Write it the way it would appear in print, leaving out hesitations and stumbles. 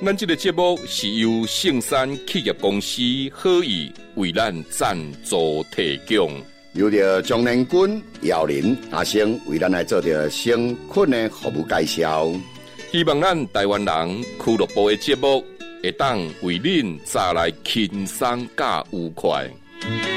咱这个节目是由圣山企业公司好意为咱赞助提供。 由着张连军、姚林阿生为咱来做着生困的服务介绍。 希望咱台湾人俱乐部的节目会当为恁带来轻松加愉快。